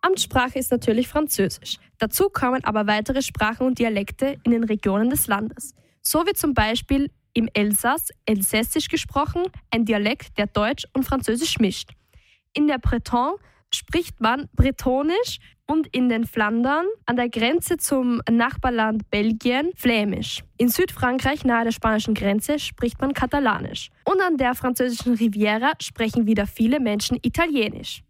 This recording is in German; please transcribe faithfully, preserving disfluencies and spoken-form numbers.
Amtssprache ist natürlich Französisch. Dazu kommen aber weitere Sprachen und Dialekte in den Regionen des Landes. So wird zum Beispiel im Elsass Elsässisch gesprochen, ein Dialekt, der Deutsch und Französisch mischt. In der Bretagne spricht man Bretonisch und in den Flandern an der Grenze zum Nachbarland Belgien Flämisch. In Südfrankreich nahe der spanischen Grenze spricht man Katalanisch. Und an der französischen Riviera sprechen wieder viele Menschen Italienisch.